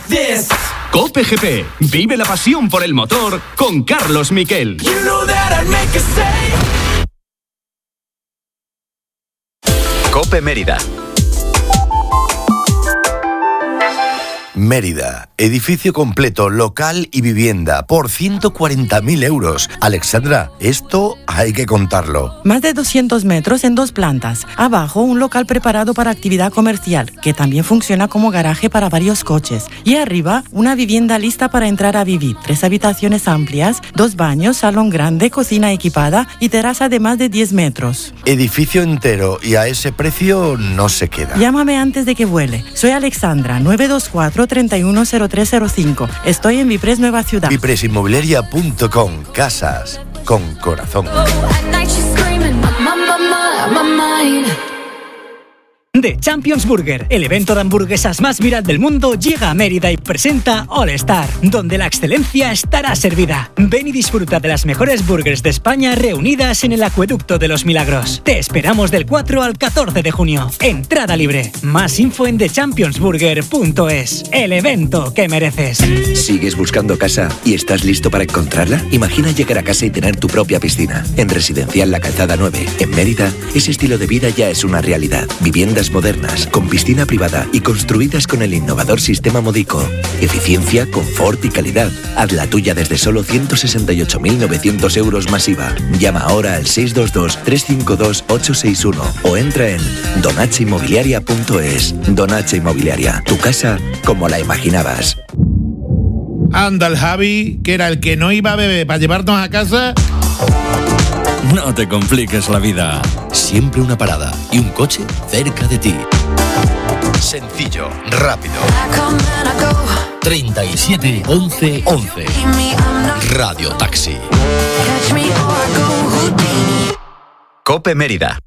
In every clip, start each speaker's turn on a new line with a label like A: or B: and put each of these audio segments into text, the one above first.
A: COPE GP. Vive la pasión por el motor con Carlos Miquel.
B: COPE Mérida.
C: Mérida, edificio completo, local y vivienda, por 140.000 euros. Alexandra, esto hay que contarlo.
D: Más de 200 metros en 2 plantas. Abajo, un local preparado para actividad comercial, que también funciona como garaje para varios coches. Y arriba, una vivienda lista para entrar a vivir. 3 habitaciones amplias, 2 baños, salón grande, cocina equipada y terraza de más de 10 metros.
C: Edificio entero y a ese precio no se queda.
D: Llámame antes de que vuele. Soy Alexandra, 924-310305. Estoy en Vipres Nueva Ciudad.
C: Vipresinmobiliaria.com. Casas con corazón.
E: The Champions Burger, el evento de hamburguesas más viral del mundo, llega a Mérida y presenta All Star, donde la excelencia estará servida. Ven y disfruta de las mejores burgers de España reunidas en el Acueducto de los Milagros. Te esperamos del 4 al 14 de junio. Entrada libre. Más info en thechampionsburger.es. El evento que mereces.
F: ¿Sigues buscando casa y estás listo para encontrarla? Imagina llegar a casa y tener tu propia piscina. En Residencial La Calzada 9, en Mérida, ese estilo de vida ya es una realidad. Viviendas modernas, con piscina privada y construidas con el innovador sistema Modico. Eficiencia, confort y calidad. Haz la tuya desde solo 168.900 euros más IVA. Llama ahora al 622-352-861 o entra en donacheinmobiliaria.es. Donache Inmobiliaria, tu casa como la imaginabas.
G: Anda el Javi, que era el que no iba a beber para llevarnos a casa.
H: No te compliques la vida. Siempre una parada y un coche cerca de ti.
C: Sencillo, rápido.
H: 37 11 11. Radio Taxi.
B: COPE Mérida.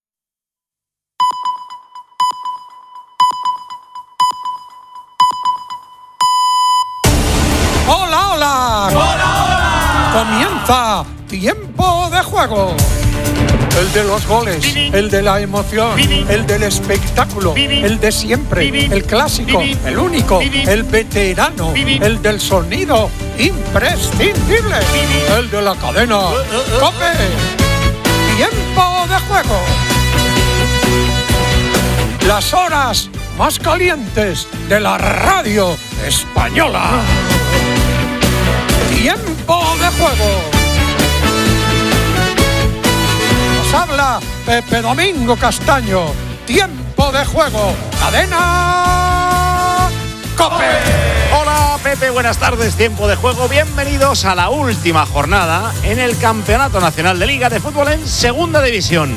I: ¡Hola, hola! ¡Hola, hola! Comienza Tiempo de Juego. El de los goles, el de la emoción, el del espectáculo, el de siempre, el clásico, el único, el veterano, el del sonido imprescindible, el de la cadena COPE. Tiempo de Juego. Las horas más calientes de la radio española. Tiempo de Juego. Habla Pepe Domingo Castaño. Tiempo de Juego. Cadena COPE.
J: Hola Pepe, buenas tardes. Tiempo de Juego. Bienvenidos a la última jornada en el Campeonato Nacional de Liga de Fútbol en Segunda División.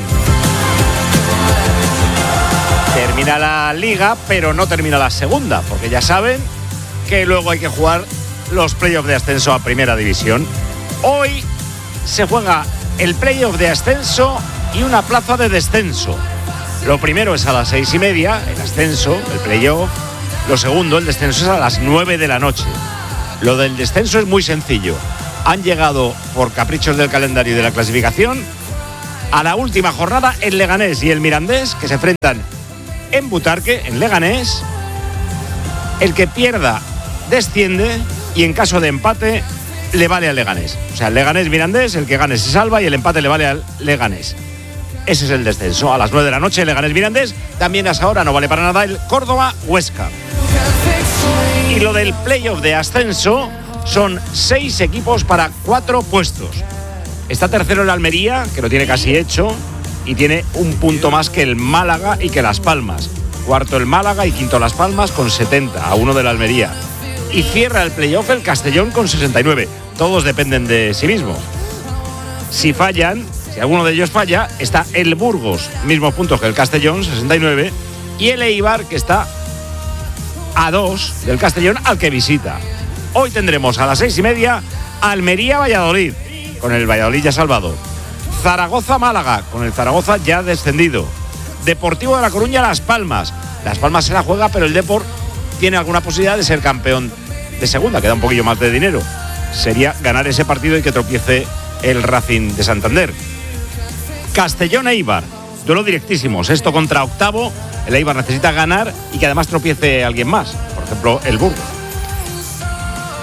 J: Termina la Liga, pero no termina la Segunda, porque ya saben que luego hay que jugar los playoffs de ascenso a Primera División. Hoy se juega el playoff de ascenso y una plaza de descenso. Lo primero es a las 6:30, el ascenso, el playoff. Lo segundo, el descenso, es a las 9 de la noche. Lo del descenso es muy sencillo. Han llegado, por caprichos del calendario y de la clasificación, a la última jornada el Leganés y el Mirandés, que se enfrentan en Butarque, en Leganés. El que pierda desciende y en caso de empate le vale al Leganés. O sea, el Leganés-Mirandés, el que gane se salva y el empate le vale al Leganés. Ese es el descenso. A las 9 de la noche, Leganés-Mirandés. También a esa hora no vale para nada el Córdoba-Huesca. Y lo del playoff de ascenso son 6 equipos para 4 puestos. Está tercero el Almería, que lo tiene casi hecho, y tiene un punto más que el Málaga y que Las Palmas. Cuarto el Málaga y quinto Las Palmas con 70, a 1 de la Almería. Y cierra el playoff el Castellón con 69. Todos dependen de sí mismos. Si fallan, si alguno de ellos falla, está el Burgos, mismos puntos que el Castellón, 69, y el Eibar, que está a 2 del Castellón, al que visita. Hoy tendremos a las 6:30 Almería-Valladolid, con el Valladolid ya salvado. Zaragoza-Málaga, con el Zaragoza ya descendido. Deportivo de La Coruña, Las Palmas. Las Palmas se la juega, pero el Depor tiene alguna posibilidad de ser campeón de segunda, que da un poquillo más de dinero. Sería ganar ese partido y que tropiece el Racing de Santander. Castellón-Eibar, duelo directísimo, sexto contra octavo. El Eibar necesita ganar y que además tropiece alguien más, por ejemplo el Burgos.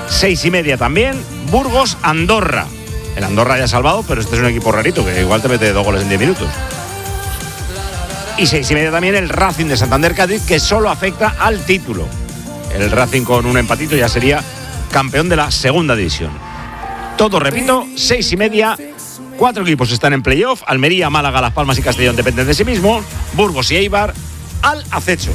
J: 6:30 también, Burgos-Andorra. El Andorra ya ha salvado, pero este es un equipo rarito, que igual te mete 2 goles en 10 minutos. Y 6:30 también el Racing de Santander-Cádiz, que solo afecta al título. El Racing con un empatito ya sería campeón de la segunda división. Todo, repito, 6:30. 4 equipos están en playoff. Almería, Málaga, Las Palmas y Castellón dependen de sí mismos. Burgos y Eibar al acecho.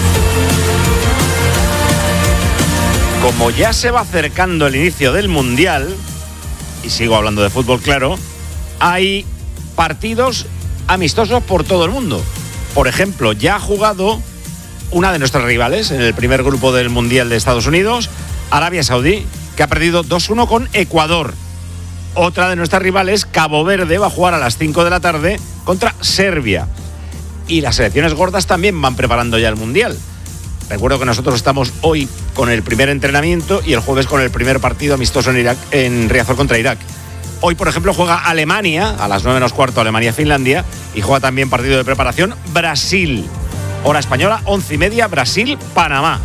J: Como ya se va acercando el inicio del Mundial, y sigo hablando de fútbol, claro, hay partidos amistosos por todo el mundo. Por ejemplo, ya ha jugado una de nuestras rivales en el primer grupo del Mundial de Estados Unidos, Arabia Saudí, que ha perdido 2-1 con Ecuador. Otra de nuestras rivales, Cabo Verde, va a jugar a las 5 de la tarde contra Serbia. Y las selecciones gordas también van preparando ya el Mundial. Recuerdo que nosotros estamos hoy con el primer entrenamiento y el jueves con el primer partido amistoso en Irak, en Riazor contra Irak. Hoy, por ejemplo, juega Alemania, a las 9:15, Alemania-Finlandia, y juega también partido de preparación Brasil. Hora española, 11:30, Brasil-Panamá.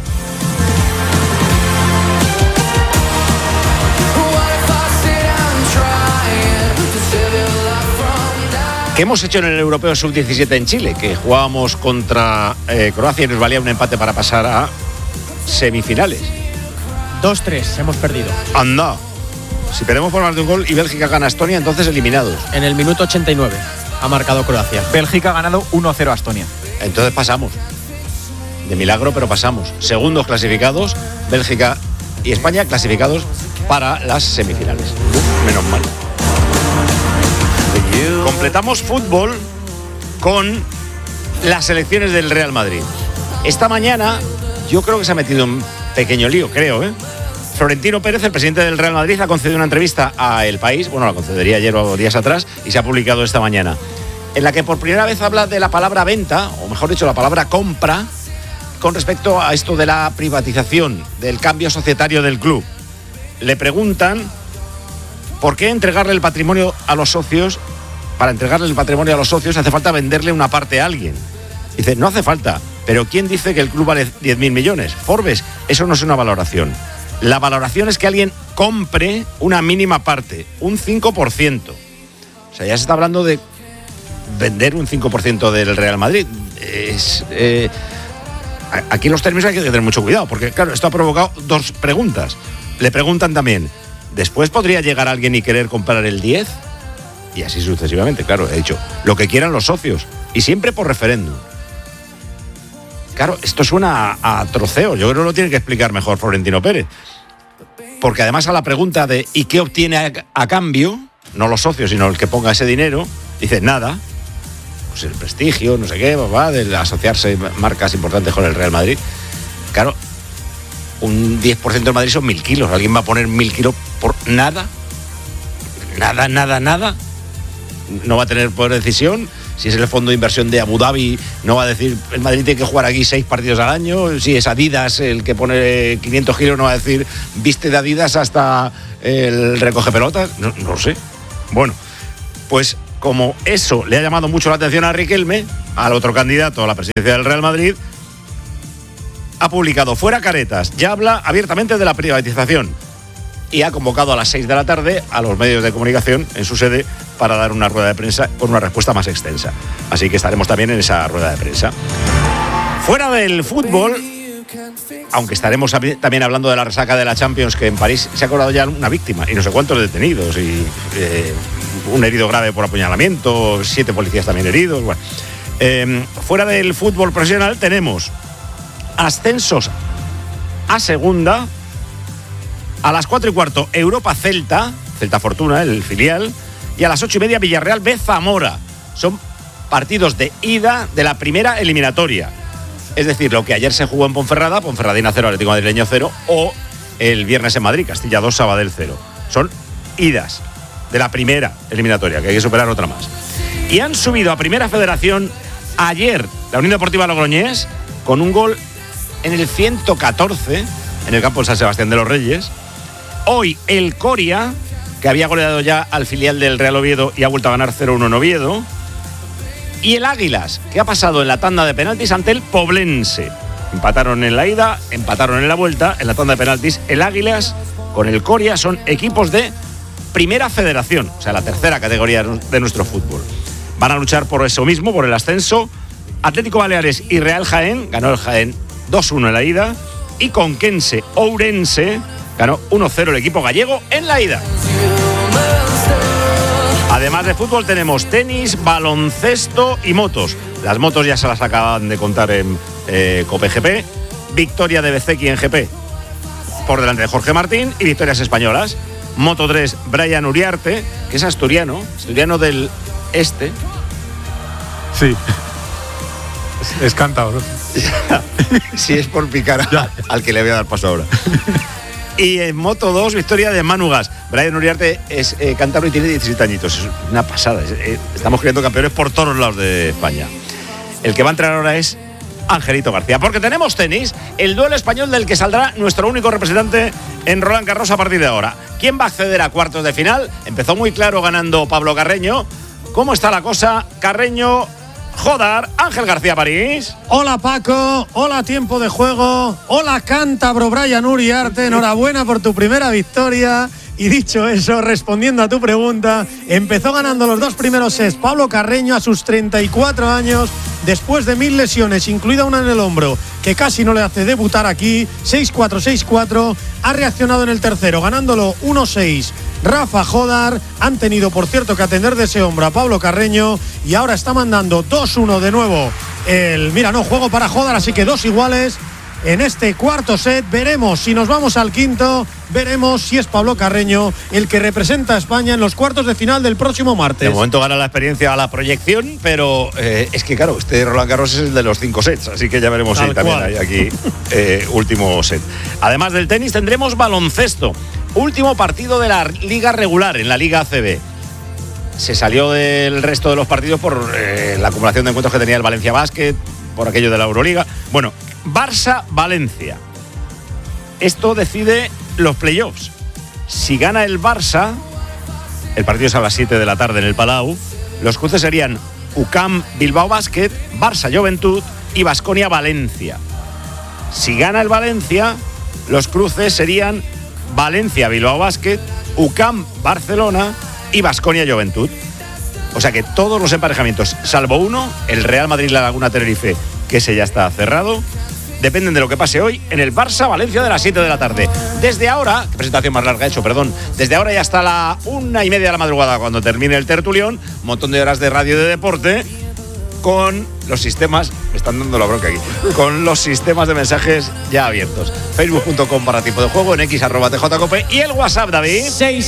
J: ¿Qué hemos hecho en el Europeo Sub-17 en Chile? Que jugábamos contra Croacia y nos valía un empate para pasar a semifinales.
K: 2-3, hemos perdido.
J: Anda. Si perdemos por más de un gol y Bélgica gana a Estonia, entonces eliminados.
K: En el minuto 89 ha marcado Croacia.
L: Bélgica ha ganado 1-0 a Estonia.
J: Entonces pasamos. De milagro, pero pasamos. Segundos clasificados, Bélgica y España clasificados para las semifinales. Menos mal. Completamos fútbol con las selecciones del Real Madrid. Esta mañana yo creo que se ha metido un pequeño lío, Florentino Pérez, el presidente del Real Madrid, ha concedido una entrevista a El País, bueno, la concedería ayer o días atrás, y se ha publicado esta mañana, en la que por primera vez habla de la palabra venta, o mejor dicho, la palabra compra, con respecto a esto de la privatización, del cambio societario del club. Le preguntan por qué entregarle el patrimonio a los socios. Para entregarle el patrimonio a los socios hace falta venderle una parte a alguien. Dice, no hace falta, pero ¿quién dice que el club vale 10.000 millones? Forbes, eso no es una valoración. La valoración es que alguien compre una mínima parte, un 5%. O sea, ya se está hablando de vender un 5% del Real Madrid. Aquí los términos hay que tener mucho cuidado, porque claro, esto ha provocado 2 preguntas. Le preguntan también, ¿después podría llegar alguien y querer comprar el 10%? Y así sucesivamente, claro, he dicho, lo que quieran los socios, y siempre por referéndum. Claro, esto suena a troceo, yo creo que lo tiene que explicar mejor Florentino Pérez. Porque además a la pregunta de ¿y qué obtiene a cambio? No los socios, sino el que ponga ese dinero, dice nada. Pues el prestigio, no sé qué, de asociarse marcas importantes con el Real Madrid. Claro, un 10% del Madrid son 1.000 kilos. ¿Alguien va a poner 1.000 kilos por nada? Nada. No va a tener poder de decisión. Si es el fondo de inversión de Abu Dhabi, no va a decir el Madrid tiene que jugar aquí 6 partidos al año. Si es Adidas el que pone 500 kilos, no va a decir viste de Adidas hasta el recoge pelotas. No lo sé. Bueno, pues como eso le ha llamado mucho la atención a Riquelme, al otro candidato a la presidencia del Real Madrid, ha publicado fuera caretas, ya habla abiertamente de la privatización. Y ha convocado a las 6 de la tarde a los medios de comunicación en su sede para dar una rueda de prensa con una respuesta más extensa. Así que estaremos también en esa rueda de prensa. Fuera del fútbol, aunque estaremos también hablando de la resaca de la Champions, que en París se ha cobrado ya una víctima y no sé cuántos detenidos y un herido grave por apuñalamiento, 7 policías también heridos. Bueno, fuera del fútbol profesional tenemos ascensos a segunda. A las 4:15, Europa Celta Fortuna, el filial, y a las 8:30, Villarreal B Zamora. Son partidos de ida de la primera eliminatoria. Es decir, lo que ayer se jugó en Ponferrada, Ponferradina 0, Atlético Madrileño 0, o el viernes en Madrid, Castilla 2, Sabadell 0. Son idas de la primera eliminatoria, que hay que superar otra más. Y han subido a Primera Federación ayer la Unión Deportiva Logroñés con un gol en el 114 en el campo del San Sebastián de los Reyes. Hoy el Coria, que había goleado ya al filial del Real Oviedo y ha vuelto a ganar 0-1 en Oviedo. Y el Águilas, que ha pasado en la tanda de penaltis ante el Poblense. Empataron en la ida, empataron en la vuelta. En la tanda de penaltis, el Águilas con el Coria son equipos de Primera Federación, o sea, la tercera categoría de nuestro fútbol. Van a luchar por eso mismo, por el ascenso. Atlético Baleares y Real Jaén, ganó el Jaén 2-1 en la ida, y Conquense Ourense ganó 1-0 el equipo gallego en la ida. Además de fútbol tenemos tenis, baloncesto y motos. Las motos ya se las acaban de contar en Cope GP. Victoria de Bezeki en GP por delante de Jorge Martín y victorias españolas. Moto 3, Brian Uriarte, que es asturiano del este.
M: Sí. Es cántabro, ¿no?
J: Sí, es por picar al que le voy a dar paso ahora. Y en Moto 2, victoria de Manu Gas. Brian Uriarte es cántabro y tiene 17 añitos. Es una pasada. Estamos creando campeones por todos lados de España. El que va a entrar ahora es Angelito García. Porque tenemos tenis, el duelo español del que saldrá nuestro único representante en Roland Garros a partir de ahora. ¿Quién va a acceder a cuartos de final? Empezó muy claro ganando Pablo Carreño. ¿Cómo está la cosa? Carreño, Jodar, Ángel García París.
N: Hola Paco, hola tiempo de juego, hola cántabro Brian Uriarte, enhorabuena por tu primera victoria. Y dicho eso, respondiendo a tu pregunta, empezó ganando los 2 primeros sets Pablo Carreño a sus 34 años, después de 1000 lesiones, incluida una en el hombro, que casi no le hace debutar aquí. 6-4, 6-4, ha reaccionado en el tercero, ganándolo 1-6. Rafa Jodar, han tenido por cierto que atender de ese hombro a Pablo Carreño y ahora está mandando 2-1 de nuevo juego para Jodar, así que 2 iguales en este cuarto set. Veremos si nos vamos al quinto, veremos si es Pablo Carreño el que representa a España en los cuartos de final del próximo martes.
J: De momento gana la experiencia a la proyección, pero es que claro, este Roland Garros es el de los 5 sets, así que ya veremos si también hay aquí último set. Además del tenis tendremos baloncesto. Último partido de la liga regular en la Liga ACB. Se salió del resto de los partidos por la acumulación de encuentros que tenía el Valencia Basket, por aquello de la Euroliga. Bueno, Barça-Valencia. Esto decide los playoffs. Si gana el Barça, el partido es a las 7 de la tarde en el Palau, los cruces serían UCAM Bilbao Basket, Barça Juventud y Baskonia Valencia. Si gana el Valencia, los cruces serían Valencia Bilbao Basket, UCAM Barcelona y Baskonia Juventud. O sea que todos los emparejamientos, salvo uno, el Real Madrid La Laguna Tenerife, que ese ya está cerrado, dependen de lo que pase hoy en el Barça Valencia de las 7 de la tarde. Desde ahora, qué presentación más larga he hecho, perdón, desde ahora ya hasta la 1:30 de la madrugada cuando termine el tertulión, un montón de horas de radio de deporte con los sistemas, me están dando la bronca aquí, con los sistemas de mensajes ya abiertos. Facebook.com/tiempo de juego, en x@tjcope y el WhatsApp, David.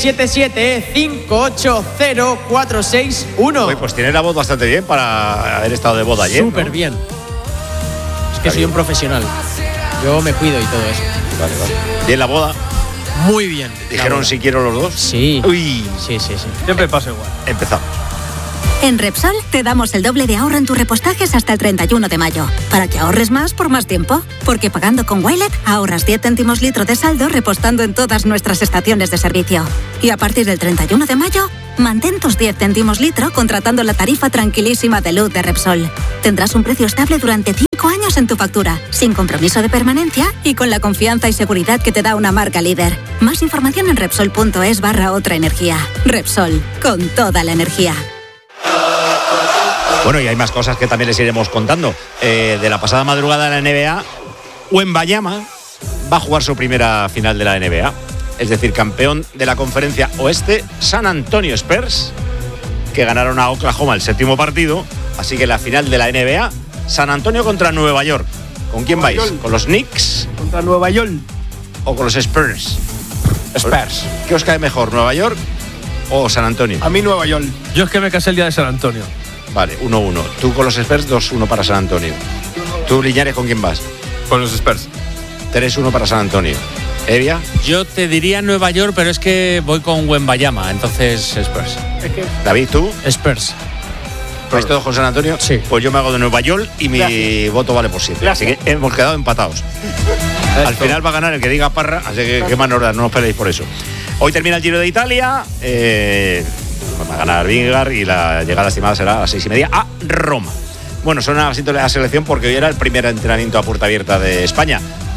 K: 677-580-461.
J: Uy, pues tiene la voz bastante bien para haber estado de boda ayer.
K: Súper bien. Es que soy un profesional. Yo me cuido y todo eso.
J: Vale. ¿Bien la boda?
K: Muy bien.
J: ¿Dijeron si quiero los dos?
K: Sí.
J: Uy.
K: Sí.
M: Siempre pasa igual.
J: Empezamos.
O: En Repsol te damos el doble de ahorro en tus repostajes hasta el 31 de mayo, para que ahorres más por más tiempo. Porque pagando con Wilet ahorras 10 céntimos litro de saldo repostando en todas nuestras estaciones de servicio. Y a partir del 31 de mayo, mantén tus 10 céntimos litro contratando la tarifa tranquilísima de luz de Repsol. Tendrás un precio estable durante 5 años en tu factura, sin compromiso de permanencia y con la confianza y seguridad que te da una marca líder. Más información en Repsol.es/otra energía. Repsol, con toda la energía.
J: Bueno, y hay más cosas que también les iremos contando. De la pasada madrugada de la NBA, Wembanyama va a jugar su primera final de la NBA. Es decir, campeón de la conferencia oeste, San Antonio Spurs, que ganaron a Oklahoma el 7º partido. Así que la final de la NBA, San Antonio contra Nueva York. ¿Con quién vais? ¿Con los Knicks?
K: Contra Nueva York.
J: ¿O con los Spurs? Spurs. ¿Qué os cae mejor, Nueva York o San Antonio?
K: A mí Nueva York.
M: Yo es que me casé el día de San Antonio.
J: Vale, 1-1. Tú con los Spurs, 2-1 para San Antonio. ¿Tú, Liñares, con quién vas?
M: Con los Spurs.
J: 3-1 para San Antonio. ¿Evia?
P: Yo te diría Nueva York, pero es que voy con Wembanyama, entonces Spurs.
J: David, ¿tú?
P: Spurs.
J: ¿Vais todos con San Antonio?
P: Sí.
J: Pues yo me hago de Nueva York y mi voto vale por 7. Así que hemos quedado empatados. Al final va a ganar el que diga Parra, así que qué manera, no os peleéis por eso. Hoy termina el Giro de Italia. Va a ganar Vingegaard y la llegada estimada será a las 6:30 a Roma. Bueno, suena así la selección porque hoy era el primer entrenamiento a puerta abierta de España.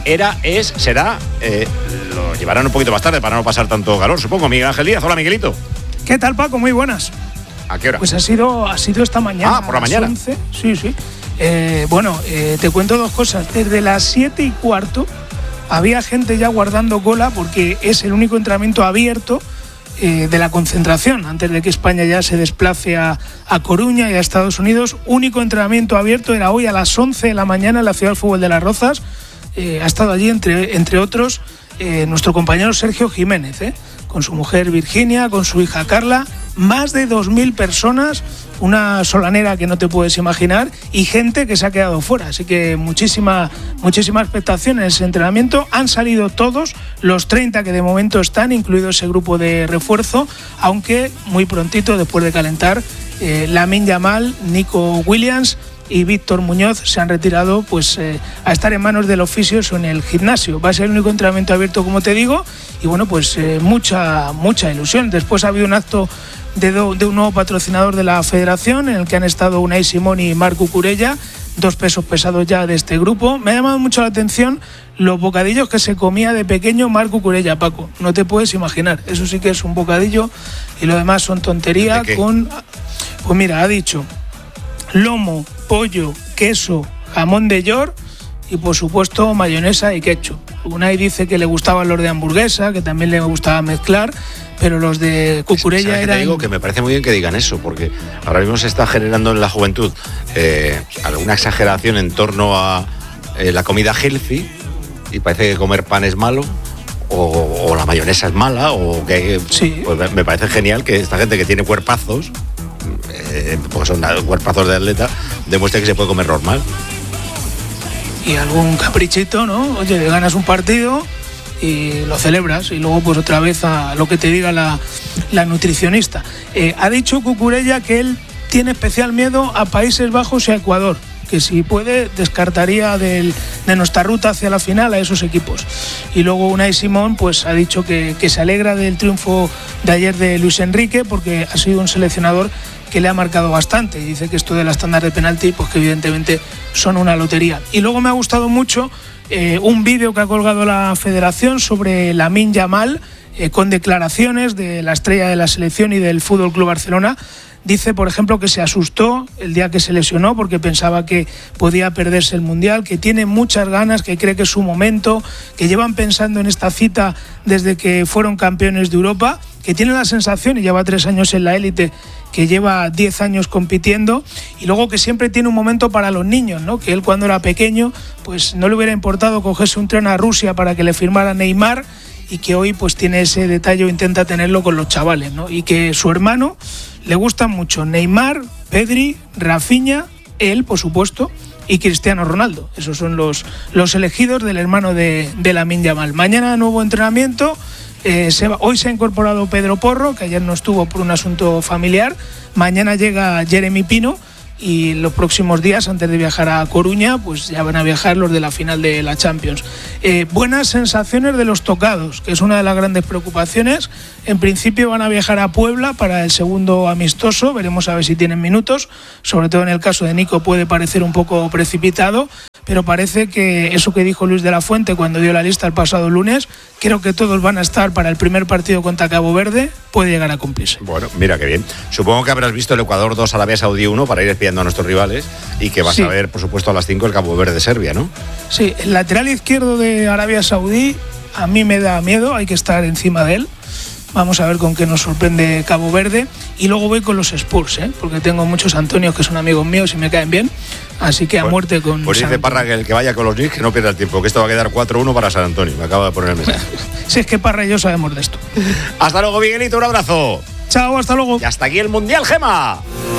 J: será, lo llevarán un poquito más tarde para no pasar tanto calor, supongo. Miguel Ángel Díaz, hola Miguelito.
Q: ¿Qué tal, Paco? Muy buenas.
J: ¿A qué hora?
Q: Pues ha sido esta mañana.
J: Por la mañana.
Q: 11. Sí. Te cuento dos cosas. Desde las 7:15 había gente ya guardando cola porque es el único entrenamiento abierto de la concentración, antes de que España ya se desplace a Coruña y a Estados Unidos. Único entrenamiento abierto era hoy a las 11 de la mañana en la Ciudad del Fútbol de Las Rozas. Ha estado allí, entre otros, nuestro compañero Sergio Jiménez, con su mujer Virginia, con su hija Carla. Más de 2.000 personas, una solanera que no te puedes imaginar, y gente que se ha quedado fuera. Así que muchísima expectación en ese entrenamiento. Han salido todos los 30 que de momento están, incluido ese grupo de refuerzo, aunque muy prontito, después de calentar, Lamine Yamal, Nico Williams y Víctor Muñoz se han retirado pues a estar en manos de los fisios o en el gimnasio. Va a ser el único entrenamiento abierto, como te digo, y bueno, pues mucha ilusión. Después ha habido un acto de un nuevo patrocinador de la federación, en el que han estado Unai Simón y Marc Cucurella, 2 pesos pesados ya de este grupo. Me ha llamado mucho la atención los bocadillos que se comía de pequeño Marc Cucurella, Paco. No te puedes imaginar. Eso sí que es un bocadillo, y lo demás son tontería. Pues mira, ha dicho lomo, pollo, queso, jamón de York y por supuesto mayonesa y ketchup. Unai dice que le gustaban los de hamburguesa, que también le gustaba mezclar, pero los de Cucurella eran...
J: Te digo que me parece muy bien que digan eso, porque ahora mismo se está generando en la juventud alguna exageración en torno a la comida healthy, y parece que comer pan es malo, o la mayonesa es mala, o que...
Q: Sí.
J: Pues me parece genial que esta gente que tiene cuerpazos, porque son cuerpazos de atleta, demuestre que se puede comer normal.
Q: Y algún caprichito, ¿no? Oye, ganas un partido y lo celebras, y luego pues otra vez a lo que te diga la nutricionista. Ha dicho Cucurella que él tiene especial miedo a Países Bajos y a Ecuador, que si puede descartaría de nuestra ruta hacia la final a esos equipos. Y luego Unai Simón pues ha dicho que se alegra del triunfo de ayer de Luis Enrique, porque ha sido un seleccionador que le ha marcado bastante, y dice que esto de las tandas de penalti pues que evidentemente son una lotería. Y luego me ha gustado mucho un vídeo que ha colgado la federación sobre Lamine Yamal, con declaraciones de la estrella de la selección y del Fútbol Club Barcelona. Dice, por ejemplo, que se asustó el día que se lesionó porque pensaba que podía perderse el Mundial, que tiene muchas ganas, que cree que es su momento, que llevan pensando en esta cita desde que fueron campeones de Europa, que tiene la sensación, y lleva 3 años en la élite, que lleva 10 años compitiendo, y luego que siempre tiene un momento para los niños, ¿no? Que él, cuando era pequeño, pues no le hubiera importado cogerse un tren a Rusia para que le firmara Neymar, y que hoy pues tiene ese detalle o intenta tenerlo con los chavales, ¿no? Y que su hermano le gustan mucho Neymar, Pedri, Rafinha, él, por supuesto, y Cristiano Ronaldo. Esos son los elegidos del hermano de Lamine Yamal. Mañana nuevo entrenamiento. Hoy se ha incorporado Pedro Porro, que ayer no estuvo por un asunto familiar. Mañana llega Jeremy Pino, y los próximos días, antes de viajar a Coruña, pues ya van a viajar los de la final de la Champions. Buenas sensaciones de los tocados, que es una de las grandes preocupaciones. En principio van a viajar a Puebla para el segundo amistoso, veremos a ver si tienen minutos, sobre todo en el caso de Nico puede parecer un poco precipitado, pero parece que eso que dijo Luis de la Fuente cuando dio la lista el pasado lunes, creo que todos van a estar para el primer partido contra Cabo Verde, puede llegar a cumplirse.
J: Bueno, mira qué bien. Supongo que habrás visto el Ecuador 2, Arabia Saudí 1 para ir espiando a nuestros rivales, y que vas a ver, por supuesto, a las 5 el Cabo Verde de Serbia, ¿no?
Q: Sí, el lateral izquierdo de Arabia Saudí a mí me da miedo, hay que estar encima de él. Vamos a ver con qué nos sorprende Cabo Verde. Y luego voy con los Spurs, porque tengo muchos Antonios que son amigos míos y me caen bien. Así que a muerte con...
J: Pues dice Parra que el que vaya con los Knicks que no pierda el tiempo, que esto va a quedar 4-1 para San Antonio. Me acaba de poner el mensaje.
Q: Si es que Parra y yo sabemos de esto.
J: Hasta luego, Miguelito, un abrazo.
Q: Chao, hasta luego.
J: Y hasta aquí el Mundial, Gema.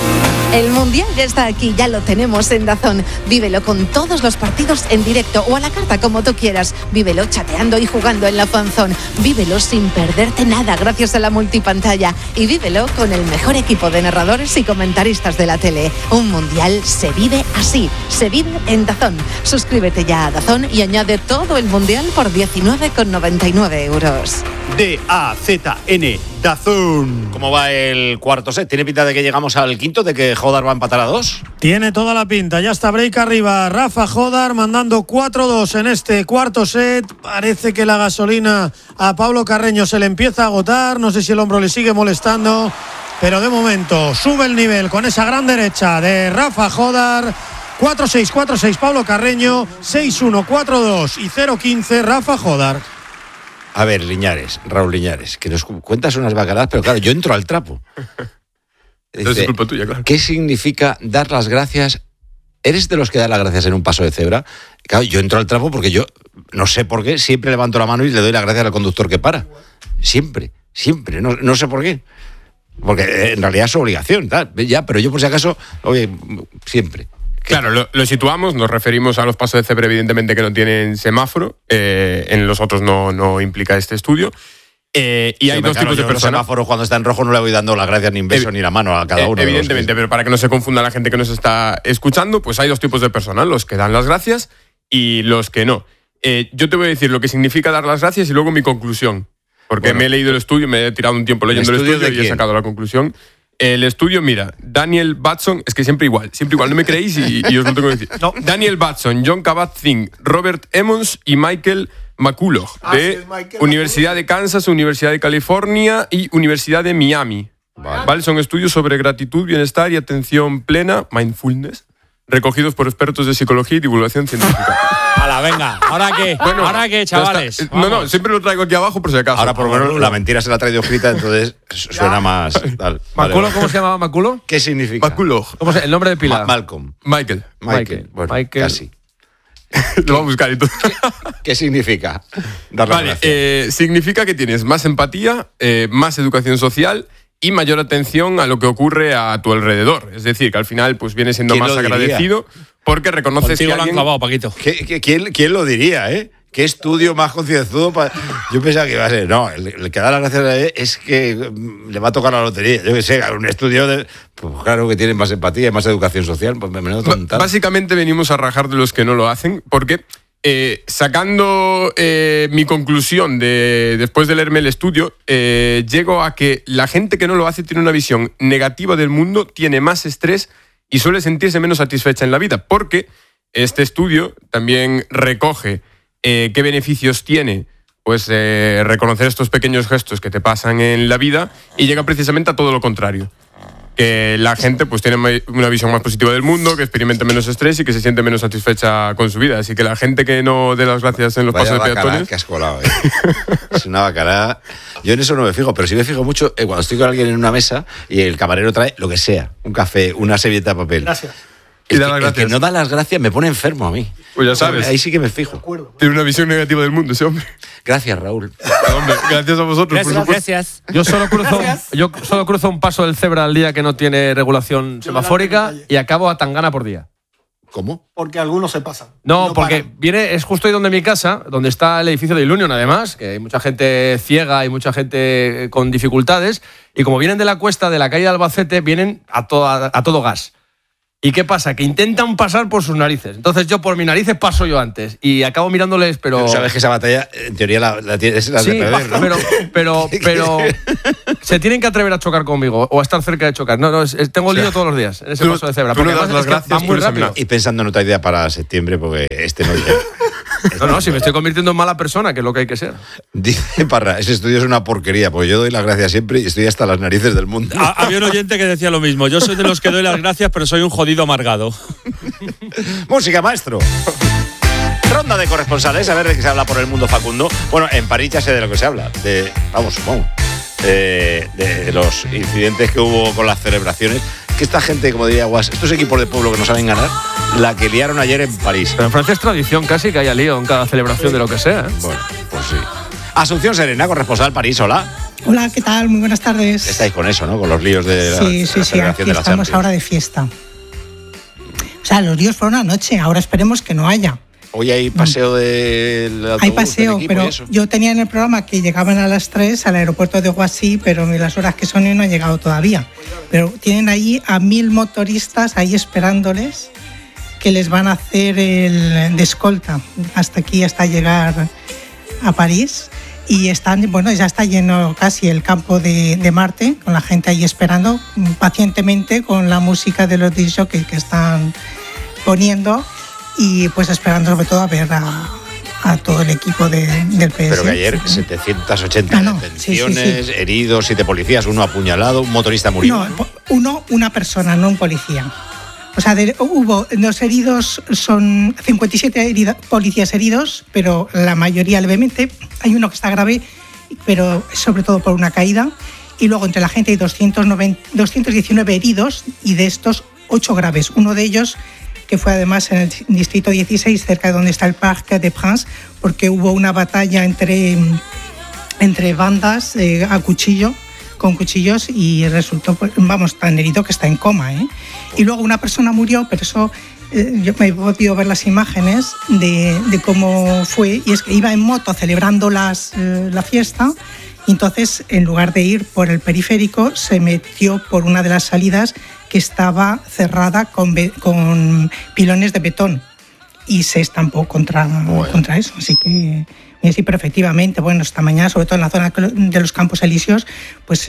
R: El Mundial ya está aquí, ya lo tenemos en DAZN. Vívelo con todos los partidos en directo o a la carta, como tú quieras. Vívelo chateando y jugando en la fanzone. Vívelo sin perderte nada gracias a la multipantalla. Y vívelo con el mejor equipo de narradores y comentaristas de la tele. Un Mundial se vive así, se vive en DAZN. Suscríbete ya a DAZN y añade todo el Mundial por 19,99 €.
A: D-A-Z-N, DAZN.
J: ¿Cómo va el cuarto set? ¿Tiene pinta de que llegamos al quinto, de que Jodar va a empatar a 2?
N: Tiene toda la pinta, ya está break arriba. Rafa Jodar mandando 4-2 en este cuarto set. Parece que la gasolina a Pablo Carreño se le empieza a agotar. No sé si el hombro le sigue molestando, pero de momento sube el nivel con esa gran derecha de Rafa Jodar. 4-6, 4-6 Pablo Carreño, 6-1, 4-2 y 0-15 Rafa Jodar.
J: A ver, Raúl Liñares, que nos cuentas unas bacaladas, pero claro, yo entro al trapo.
M: Dice, es culpa tuya, claro.
J: ¿Qué significa dar las gracias? ¿Eres de los que da las gracias en un paso de cebra? Claro, yo entro al trapo porque yo, no sé por qué, siempre levanto la mano y le doy las gracias al conductor que para. Siempre, no sé por qué. Porque en realidad es su obligación, tal. Ya, pero yo por si acaso, oye, siempre.
S: Claro, lo situamos, nos referimos a los pasos de cebra, evidentemente, que no tienen semáforo. En los otros no implica este estudio. Y hay dos tipos de personas.
J: Los semáforos, cuando está en rojo, no le voy dando las gracias ni un beso ni la mano a cada uno.
S: Evidentemente, pero para que no se confunda la gente que nos está escuchando, pues hay dos tipos de personas, los que dan las gracias y los que no. Yo te voy a decir lo que significa dar las gracias y luego mi conclusión. Porque me he leído el estudio, me he tirado un tiempo leyendo el estudio y he sacado la conclusión. El estudio, mira, Daniel Batson, es que siempre igual, no me creéis y os lo tengo que decir. No. Daniel Batson, John Kabat-Zinn, Robert Emmons y Michael McCulloch, de Universidad de Kansas, Universidad de California y Universidad de Miami. Vale, son estudios sobre gratitud, bienestar y atención plena, mindfulness, recogidos por expertos de psicología y divulgación científica.
P: ¡Hala, venga! ¿Ahora qué?
S: Bueno,
P: ¿ahora qué, chavales?
S: No, siempre lo traigo aquí abajo por si acaso.
J: Ahora por lo menos la mentira se la ha traído escrita, entonces suena más tal.
M: ¿Maculo? ¿Cómo se llamaba Maculo?
J: ¿Qué significa?
S: Maculo.
M: ¿Cómo se, el nombre de pila?
J: Malcolm.
S: Michael.
J: Bueno, casi.
S: Lo voy a buscar y todo.
J: ¿Qué significa?
S: Significa que tienes más empatía, más educación social y mayor atención a lo que ocurre a tu alrededor. Es decir, que al final pues vienes siendo más agradecido porque reconoces
P: contigo
S: que alguien...
P: lo han clavado, Paquito.
J: ¿Quién lo diría, ¿Qué estudio más concienzudo? Yo pensaba que iba a ser... No, el que da las gracias a él es que le va a tocar la lotería. Yo qué sé, un estudio de... Pues claro que tienen más empatía y más educación social. Pues
S: básicamente venimos a rajar de los que no lo hacen porque... sacando mi conclusión después de leerme el estudio, llego a que la gente que no lo hace tiene una visión negativa del mundo, tiene más estrés y suele sentirse menos satisfecha en la vida, porque este estudio también recoge qué beneficios tiene pues reconocer estos pequeños gestos que te pasan en la vida y llega precisamente a todo lo contrario. Que la gente pues tiene una visión más positiva del mundo, que experimenta menos estrés y que se siente menos satisfecha con su vida. Así que la gente que no dé las gracias en los pasos de peatones...
J: que has colado, Es una bacalá. Yo en eso no me fijo, pero sí me fijo mucho cuando estoy con alguien en una mesa y el camarero trae lo que sea, un café, una servilleta de papel.
N: Gracias.
J: El que no da las gracias me pone enfermo a mí.
S: Pues ya sabes.
J: Ahí sí que me fijo.
S: Tiene una visión negativa del mundo ese hombre.
J: Gracias, Raúl.
S: Hombre, gracias a vosotros.
P: Gracias.
M: Yo solo cruzo un paso del cebra al día que no tiene regulación semafórica y acabo a Tangana por día.
J: ¿Cómo?
N: Porque algunos se pasan.
M: No, porque es justo ahí donde mi casa, donde está el edificio de Ilunion, además, que hay mucha gente ciega y mucha gente con dificultades, y como vienen de la cuesta de la calle de Albacete, vienen a todo gas. ¿Y qué pasa? Que intentan pasar por sus narices. Entonces yo por mis narices paso yo antes y acabo mirándoles, pero
J: sabes que esa batalla, en teoría, la tienes de perder, ¿no?
M: pero se tienen que atrever a chocar conmigo o a estar cerca de chocar. Tengo lío todos los días en ese paso de cebra.
S: Tú no das las gracias
M: muy rápido.
J: Y pensando en otra idea para septiembre, porque no llega.
M: No, si me estoy convirtiendo en mala persona, que es lo que hay que ser.
J: Dice Parra, ese estudio es una porquería, porque yo doy las gracias siempre y estoy hasta las narices del mundo.
P: Había un oyente que decía lo mismo. Yo soy de los que doy las gracias, pero soy un jodido amargado.
J: Música, maestro. Ronda de corresponsales, a ver de qué se habla por el mundo, Facundo. Bueno, en París ya sé de lo que se habla. De los incidentes que hubo con las celebraciones. Que esta gente, como diría Guas, estos equipos de pueblo que no saben ganar, la que liaron ayer en París.
M: Pero en Francia es tradición casi que haya lío en cada celebración de lo que sea.
J: Bueno, pues sí. Asunción Serena, corresponsal París, hola.
T: Hola, ¿qué tal? Muy buenas tardes.
J: Estáis con eso, ¿no? Con los líos de la
T: celebración aquí de la estamos ahora de fiesta. O sea, los líos fueron anoche, ahora esperemos que no haya.
J: Hoy hay paseo del autobús.
T: Hay paseo, pero yo tenía en el programa que llegaban a las 3 al aeropuerto de Roissy, pero las horas que son hoy no han llegado todavía. Pero tienen allí a 1000 motoristas ahí esperándoles, que les van a hacer de escolta hasta aquí, hasta llegar a París. Y ya está lleno casi el campo de Marte, con la gente ahí esperando pacientemente con la música de los disc jockeys que están poniendo y pues esperando sobre todo a ver a todo el equipo del PS.
J: Pero que ayer 780 detenciones, heridos, 7 policías, 1 apuñalado, un motorista murió.
T: No, una persona, no un policía. O sea, los heridos son 57 policías heridos, pero la mayoría levemente. Hay uno que está grave, pero sobre todo por una caída. Y luego entre la gente hay 219 heridos y de estos 8 graves. Uno de ellos que fue además en el distrito 16, cerca de donde está el Parc des Princes, porque hubo una batalla entre bandas con cuchillos y resultó, tan herido que está en coma, ¿eh? Y luego una persona murió, pero eso yo me he podido ver las imágenes de cómo fue, y es que iba en moto celebrando la fiesta, y entonces en lugar de ir por el periférico se metió por una de las salidas que estaba cerrada con pilones de betón y se estampó contra eso, así que... Sí, pero efectivamente, esta mañana, sobre todo en la zona de los Campos Elíseos, pues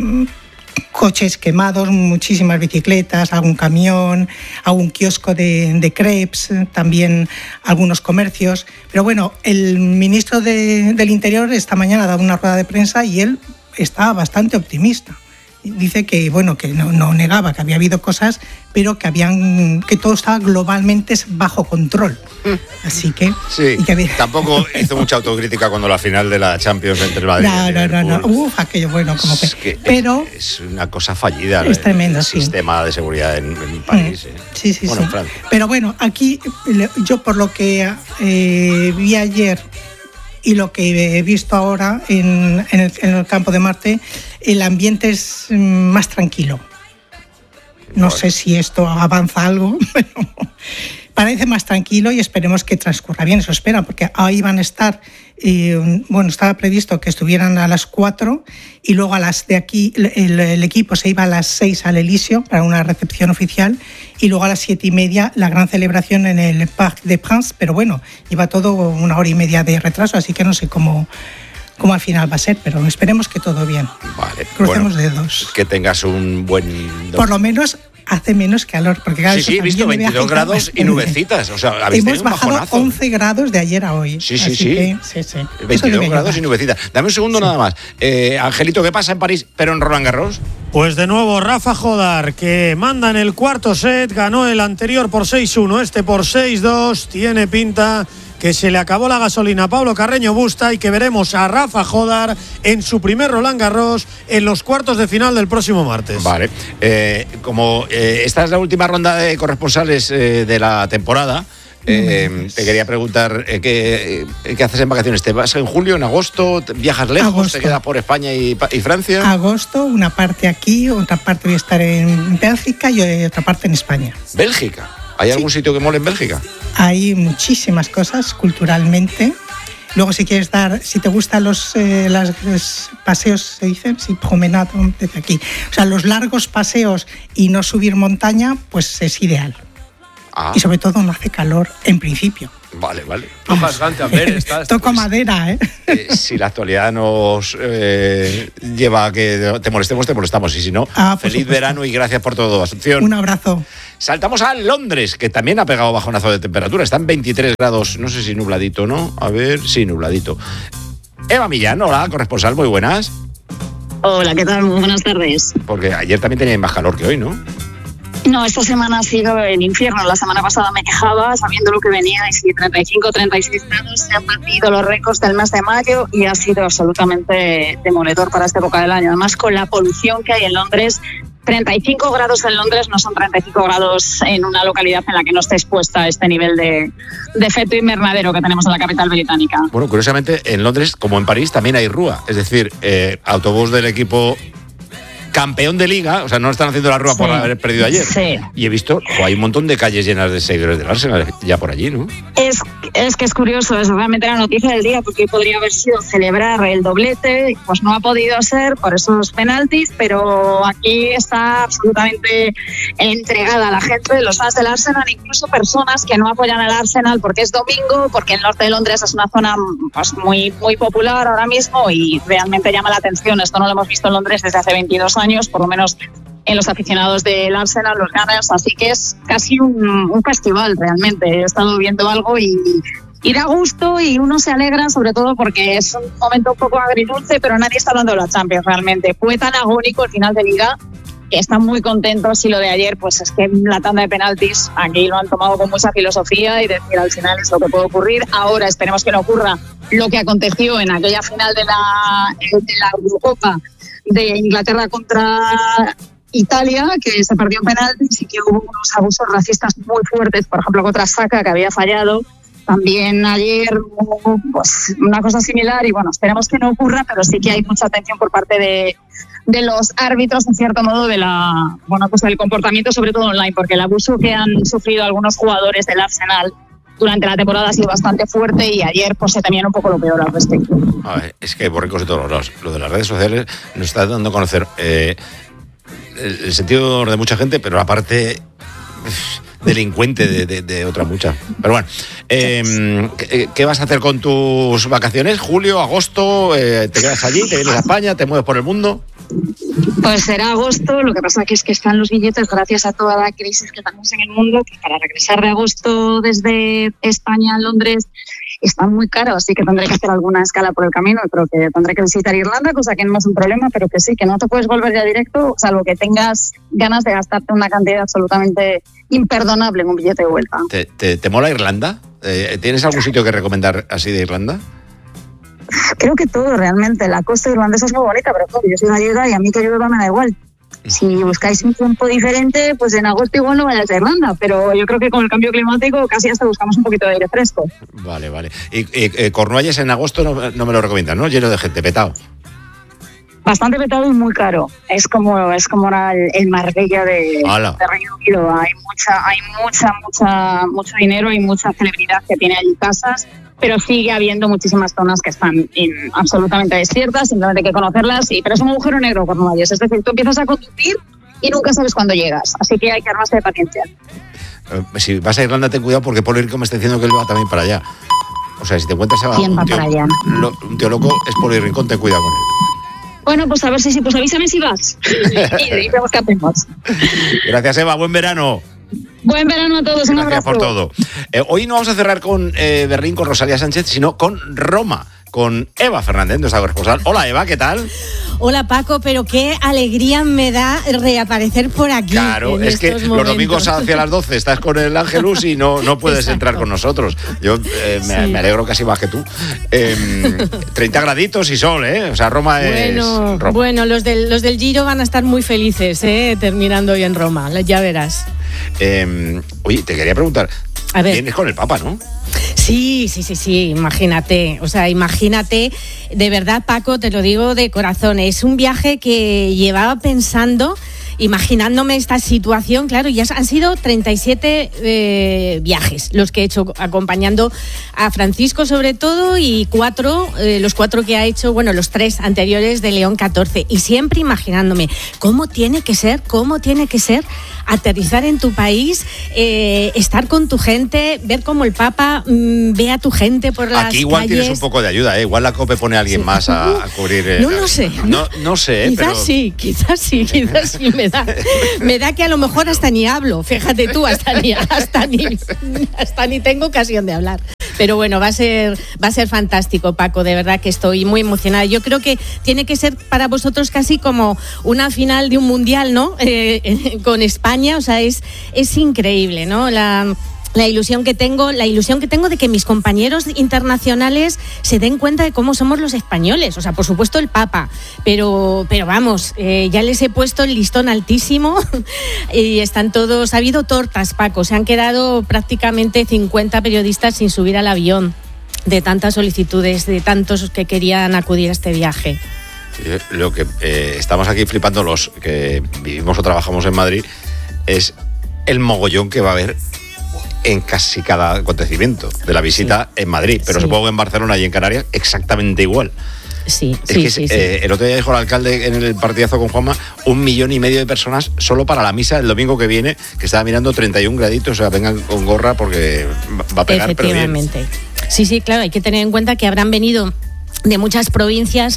T: coches quemados, muchísimas bicicletas, algún camión, algún kiosco de crepes, también algunos comercios. Pero bueno, el ministro del Interior esta mañana ha dado una rueda de prensa y él está bastante optimista. Dice que no negaba que había habido cosas, pero que todo estaba globalmente bajo control. Así que...
J: Sí, tampoco hizo mucha autocrítica cuando la final de la Champions entre el Madrid y el Liverpool.
T: Aquello pero
J: es una cosa fallida.
T: Es tremendo,
J: el sistema de seguridad en París.
T: Sí. Pero bueno, aquí yo por lo que vi ayer y lo que he visto ahora en el campo de Marte, el ambiente es más tranquilo. No sé si esto avanza algo, pero parece más tranquilo y esperemos que transcurra bien. Eso espera, porque ahí van a estar, estaba previsto que estuvieran a las 4 y luego a las de aquí el equipo se iba a las 6 al Elíseo para una recepción oficial y luego a las 7:30 la gran celebración en el Parc des Princes, pero lleva todo 1 hora y media de retraso, así que no sé cómo al final va a ser, pero esperemos que todo bien.
J: Vale.
T: Crucemos dedos.
J: Que tengas un buen...
T: Por lo menos hace menos calor, porque cada vez
J: he visto 22 grados y nubecitas. O sea,
T: hemos bajado 11 grados de ayer a hoy.
J: Sí.
T: 22
J: grados y nubecitas. Dame un segundo nada más. Angelito, ¿qué pasa en París, pero en Roland Garros?
N: Pues de nuevo Rafa Jodar, que manda en el cuarto set, ganó el anterior por 6-1, este por 6-2, tiene pinta que se le acabó la gasolina a Pablo Carreño Busta y que veremos a Rafa Jodar en su primer Roland Garros en los cuartos de final del próximo martes.
J: Vale, como esta es la última ronda de corresponsales de la temporada, te quería preguntar ¿qué haces en vacaciones? ¿Te vas en julio, en agosto? ¿Viajas lejos?
T: Agosto.
J: ¿Te quedas por España y Francia?
T: Agosto, una parte aquí, otra parte voy a estar en Bélgica y otra parte en España.
J: ¿Bélgica? ¿Hay algún sitio que mole en Bélgica?
T: Hay muchísimas cosas culturalmente. Luego si te gustan los paseos, se dicen, promenade desde aquí. O sea, los largos paseos y no subir montaña, pues es ideal. Y sobre todo no hace calor en principio.
J: Vale.
T: Toco madera,
J: si la actualidad nos lleva a que te molestamos. Y si no, feliz verano y gracias por todo, Asunción.
T: Un abrazo.
J: Saltamos a Londres, que también ha pegado bajonazo de temperatura. Están 23 grados, no sé si nubladito, ¿no? A ver, sí, nubladito. Eva Millán, hola, corresponsal, muy buenas.
U: Hola, ¿qué tal? Muy buenas tardes.
J: Porque ayer también tenía más calor que hoy, ¿no?
U: No, esta semana ha sido el infierno. La semana pasada me quejaba sabiendo lo que venía y si 35, 36 grados se han batido los récords del mes de mayo y ha sido absolutamente demoledor para esta época del año. Además, con la polución que hay en Londres, 35 grados en Londres no son 35 grados en una localidad en la que no esté expuesta a este nivel de efecto invernadero que tenemos en la capital británica.
J: Bueno, curiosamente, en Londres, como en París, también hay rúa. Es decir, autobús del equipo campeón de liga, o sea, no están haciendo la rúa por haber perdido ayer.
U: Sí.
J: Y he visto, hay un montón de calles llenas de seguidores del Arsenal ya por allí, ¿no?
U: Es que es curioso, es realmente la noticia del día, porque podría haber sido celebrar el doblete, pues no ha podido ser por esos penaltis, pero aquí está absolutamente entregada la gente, los fans del Arsenal, incluso personas que no apoyan al Arsenal porque es domingo, porque el norte de Londres es una zona pues, muy, muy popular ahora mismo y realmente llama la atención. Esto no lo hemos visto en Londres desde hace 22 años, por lo menos en los aficionados del Arsenal, los Gunners, así que es casi un festival realmente. He estado viendo algo y da gusto y uno se alegra, sobre todo porque es un momento un poco agridulce, pero nadie está hablando de la Champions realmente. Fue tan agónico el final de Liga que están muy contentos, y lo de ayer pues es que la tanda de penaltis aquí lo han tomado con mucha filosofía y decir al final es lo que puede ocurrir. Ahora esperemos que no ocurra lo que aconteció en aquella final de la Eurocopa de Inglaterra contra Italia, que se perdió en penaltis y que hubo unos abusos racistas muy fuertes, por ejemplo contra Saka, que había fallado. También ayer hubo pues, una cosa similar y bueno, esperemos que no ocurra, pero sí que hay mucha atención por parte de los árbitros, en cierto modo, pues del comportamiento, sobre todo online, porque el abuso que han sufrido algunos jugadores del Arsenal durante la temporada ha sido bastante fuerte y ayer pues se temían un poco lo peor al respecto.
J: A ver, es que hay borricos de todos los lados. Lo de las redes sociales nos está dando a conocer el sentido de mucha gente, pero la parte delincuente de otra mucha. Pero bueno, ¿qué vas a hacer con tus vacaciones? ¿Julio, agosto? ¿Te quedas allí? ¿Te vienes a España? ¿Te mueves por el mundo?
U: Pues será agosto, lo que pasa que es que están los billetes, gracias a toda la crisis que tenemos en el mundo, que para regresar de agosto desde España a Londres están muy caros, así que tendré que hacer alguna escala por el camino, creo que tendré que visitar Irlanda, cosa que no es un problema, pero que sí, que no te puedes volver ya directo, salvo que tengas ganas de gastarte una cantidad absolutamente imperdonable en un billete de vuelta.
J: ¿Te mola Irlanda? ¿Tienes algún sitio que recomendar así de Irlanda?
U: Creo que todo realmente. La costa irlandesa es muy bonita, pero claro, yo soy gallega y a mí que llueva me da igual. Si buscáis un tiempo diferente, pues en agosto igual no vayáis a Irlanda, pero yo creo que con el cambio climático casi hasta buscamos un poquito de aire fresco.
J: Vale. Y Cornualles en agosto no me lo recomiendas, ¿no? Lleno de gente, petado.
U: Bastante petado y muy caro. Es como el Marbella de Reino Unido. Hay mucho dinero y mucha celebridad que tiene allí casas, pero sigue habiendo muchísimas zonas que están absolutamente desiertas, simplemente hay que conocerlas, pero es un agujero negro, Cornualles. Es decir, tú empiezas a conducir y nunca sabes cuándo llegas, así que hay que armarse de paciencia.
J: Si vas a Irlanda, ten cuidado porque Polo Rico me está diciendo que él va también para allá. O sea, si te encuentras un tío loco, es Polo Rincón, ten cuidado con él.
U: Bueno, pues a ver pues avísame si vas. Y vemos qué hacemos.
J: Gracias, Eva. Buen verano.
U: Buen verano a todos. Un abrazo.
J: Gracias por todo. Hoy no vamos a cerrar con Berlín, con Rosalía Sánchez, sino con Roma, con Eva Fernández, nuestra corresponsal. Hola, Eva, ¿qué tal?
D: Hola, Paco, pero qué alegría me da reaparecer por aquí.
J: Claro, es que los domingos hacia las 12 estás con el Ángelus y no puedes entrar con nosotros. Yo me alegro casi más que tú. 30 graditos y sol, ¿eh? O sea, Roma es Roma.
D: Bueno, los del Giro van a estar muy felices, terminando hoy en Roma, ya verás.
J: Oye, te quería preguntar,
D: a ver.
J: vienes con el Papa, ¿no?
D: Sí, imagínate, de verdad, Paco, te lo digo de corazón, es un viaje que llevaba pensando, imaginándome esta situación, claro, ya han sido 37 viajes los que he hecho acompañando a Francisco sobre todo y los 4 que ha hecho, bueno, los 3 anteriores de León XIV, y siempre imaginándome cómo tiene que ser aterrizar en tu país, estar con tu gente, ver cómo el Papa ve a tu gente por las calles.
J: Aquí igual tienes un poco de ayuda, ¿eh? Igual la COPE pone a alguien más a cubrir.
D: No lo sé.
J: No sé,
D: quizás sí, me da que a lo mejor hasta ni hablo, fíjate tú, hasta ni tengo ocasión de hablar. Pero bueno, va a ser fantástico, Paco, de verdad que estoy muy emocionada. Yo creo que tiene que ser para vosotros casi como una final de un mundial, ¿no? Con España, o sea, es increíble, ¿no? La ilusión que tengo de que mis compañeros internacionales se den cuenta de cómo somos los españoles, o sea, por supuesto el Papa, pero vamos, ya les he puesto el listón altísimo y están todos, ha habido tortas, Paco, se han quedado prácticamente 50 periodistas sin subir al avión de tantas solicitudes, de tantos que querían acudir a este viaje.
J: Lo que estamos aquí flipando los que vivimos o trabajamos en Madrid es el mogollón que va a haber en casi cada acontecimiento de la visita en Madrid, pero supongo que en Barcelona y en Canarias exactamente igual.
D: Sí,
J: El otro día dijo el alcalde en el partidazo con Juanma 1,5 millones de personas solo para la misa el domingo que viene, que estaba mirando 31 graditos, o sea, vengan con gorra porque va a pegar, pero bien.
D: Efectivamente. Sí, claro, hay que tener en cuenta que habrán venido de muchas provincias,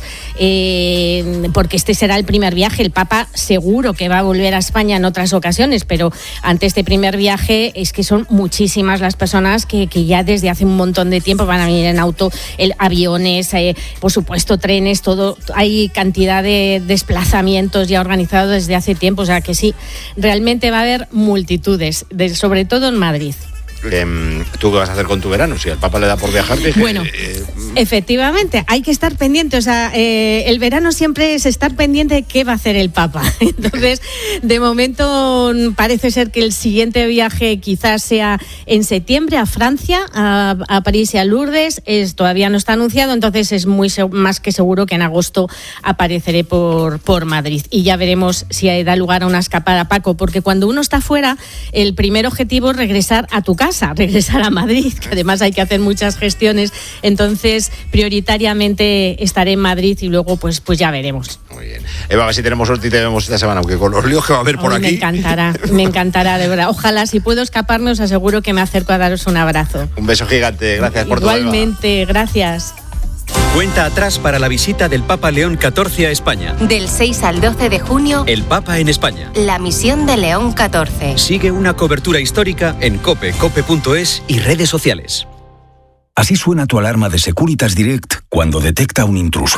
D: porque este será el primer viaje. El Papa seguro que va a volver a España en otras ocasiones, pero ante este primer viaje es que son muchísimas las personas que ya desde hace un montón de tiempo van a venir en auto, aviones, por supuesto trenes, todo. Hay cantidad de desplazamientos ya organizados desde hace tiempo, o sea que sí, realmente va a haber multitudes, sobre todo en Madrid.
J: ¿Tú qué vas a hacer con tu verano? Si al Papa le da por viajar,
D: bueno, efectivamente, hay que estar pendiente. O sea, el verano siempre es estar pendiente de qué va a hacer el Papa. Entonces, de momento parece ser que el siguiente viaje quizás sea en septiembre a Francia, a París y a Lourdes. Todavía no está anunciado, entonces es más que seguro que en agosto apareceré por Madrid. Y ya veremos si da lugar a una escapada, Paco, porque cuando uno está fuera, el primer objetivo es regresar a tu casa, regresar a Madrid, que además hay que hacer muchas gestiones, entonces prioritariamente estaré en Madrid y luego pues ya veremos.
J: Muy bien. Eva, a ver si tenemos suerte y te vemos esta semana, aunque con los líos que va a haber por aquí.
D: Me encantará, de verdad. Ojalá, si puedo escaparme, os aseguro que me acerco a daros un abrazo.
J: Un beso gigante, gracias por todo.
D: Igualmente, gracias.
E: Cuenta atrás para la visita del Papa León XIV a España.
V: Del 6 al 12 de junio,
E: el Papa en España.
V: La misión de León XIV.
E: Sigue una cobertura histórica en cope.es y redes sociales.
W: Así suena tu alarma de Securitas Direct cuando detecta un intruso.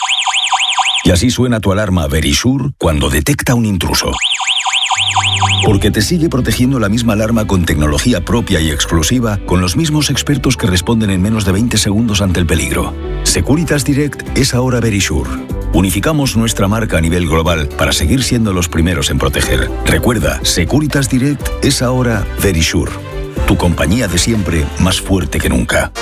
W: Y así suena tu alarma Verisure cuando detecta un intruso. Porque te sigue protegiendo la misma alarma con tecnología propia y exclusiva, con los mismos expertos que responden en menos de 20 segundos ante el peligro. Securitas Direct es ahora Verisure. Unificamos nuestra marca a nivel global para seguir siendo los primeros en proteger. Recuerda, Securitas Direct es ahora Verisure. Tu compañía de siempre, más fuerte que nunca.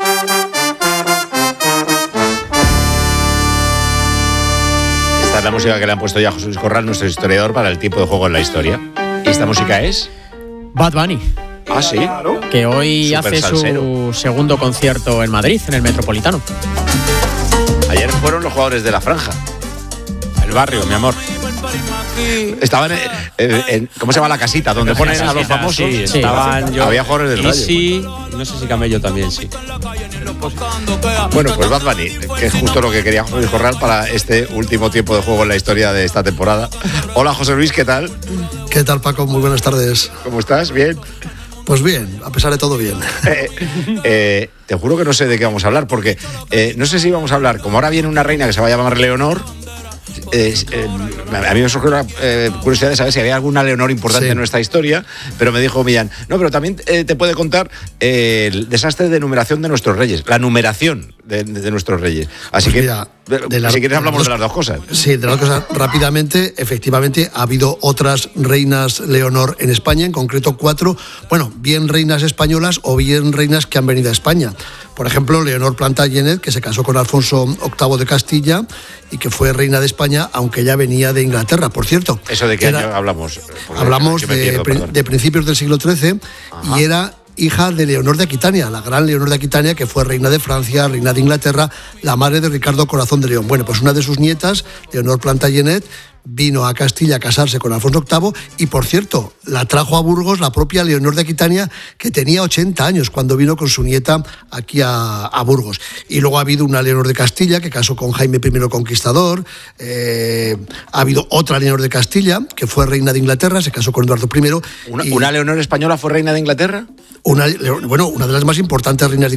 J: Esta es la música que le han puesto ya a José Luis Corral, nuestro historiador, para el tiempo de juego en la historia. ¿Y esta música es?
K: Bad Bunny.
J: Ah, sí.
K: Que hoy
J: Super
K: hace
J: salsero.
K: su segundo concierto en Madrid, en el Metropolitano.
J: Ayer fueron los jugadores de la franja.
P: El barrio, mi amor.
J: Estaban en ¿cómo se llama la casita? Donde ponen a los famosos.
P: Sí, estaban yo.
J: Había jugadores del Rayo.
P: Sí, no sé si Camello también, sí.
J: Bueno, pues Bad Bunny, que es justo lo que quería José Luis Corral para este último tiempo de juego en la historia de esta temporada. Hola, José Luis, ¿qué tal?
X: ¿Qué tal, Paco? Muy buenas tardes.
J: ¿Cómo estás? ¿Bien?
X: Pues bien, a pesar de todo bien.
J: Te juro que no sé de qué vamos a hablar, porque no sé si vamos a hablar, como ahora viene una reina que se va a llamar Leonor. A mí me surgió la curiosidad de saber si había alguna Leonor importante en nuestra historia, pero me dijo Millán, no, pero también te puede contar el desastre de numeración de nuestros reyes, la numeración de nuestros reyes. Así pues que, si quieres, hablamos de las dos cosas.
X: Sí, de las dos cosas. Rápidamente, efectivamente, ha habido otras reinas Leonor en España, en concreto 4, bueno, bien reinas españolas o bien reinas que han venido a España. Por ejemplo, Leonor Plantagenet, que se casó con Alfonso VIII de Castilla y que fue reina de España, aunque ya venía de Inglaterra, por cierto.
J: ¿Eso de qué año hablamos?
X: Hablamos de principios del siglo XIII. Ajá. Y era hija de Leonor de Aquitania, la gran Leonor de Aquitania, que fue reina de Francia, reina de Inglaterra, la madre de Ricardo Corazón de León. Bueno, pues una de sus nietas, Leonor Plantagenet, vino a Castilla a casarse con Alfonso VIII y, por cierto, la trajo a Burgos la propia Leonor de Aquitania, que tenía 80 años cuando vino con su nieta aquí a Burgos. Y luego ha habido una Leonor de Castilla que casó con Jaime I Conquistador. Ha habido otra Leonor de Castilla que fue reina de Inglaterra, se casó con Eduardo I.
J: ¿Una Leonor española fue reina de Inglaterra?
X: Una de las más importantes reinas de